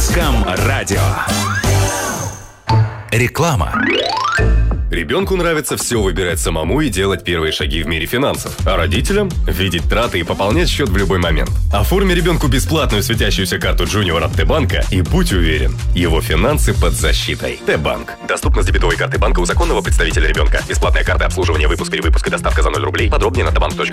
Кам-радио. Реклама. Ребенку нравится все выбирать самому и делать первые шаги в мире финансов. А родителям – видеть траты и пополнять счет в любой момент. Оформи ребенку бесплатную светящуюся карту Junior от Т-банка и будь уверен, его финансы под защитой. Т-банк. Доступно с дебетовой карты банка у законного представителя ребенка. Бесплатная карта обслуживания, выпуск, перевыпуск и доставка за 0 рублей. Подробнее на tbank.ru.